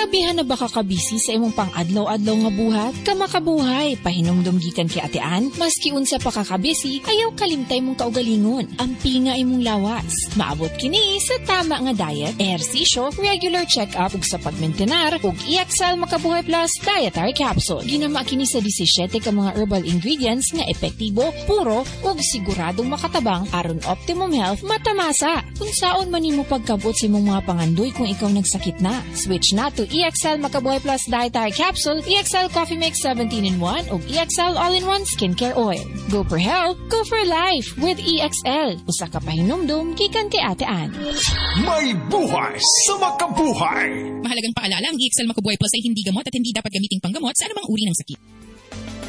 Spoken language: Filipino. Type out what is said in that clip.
Labihan na baka kabisi sa imong pang-adlaw-adlaw nga buhat? Kamakabuhay, pahinumdum gikan kay Ate Ann, maski unsa pa kakabisi, ayaw kalimtay mong kaugalingon. Ampi nga imong lawas. Maabot kini sa tama nga diet, ehersisyo, regular check-up ug sa pagmentenar ug EXL Makabuhay Plus Dietary Capsule. Ginama kini sa 17 ka mga herbal ingredients nga epektibo, puro ug siguradong makatabang aron optimum health matamasa. Kung saon man nimo pagkabot sa imong mga pangandoy kung ikaw nagsakit na, switch na to EXL Makabuhay Plus Dietary Capsule, EXL Coffee Mix 17-in-1 ug EXL All-in-1 Skincare Oil. Go for health, go for life with EXL. Usa ka pahinumdum gikan kay Ate Ann. May buhay sa makabuhay. Mahalagang paalala, ang EXL Makabuhay Plus ay hindi gamot at hindi dapat gamiting panggamot sa anumang uri ng sakit.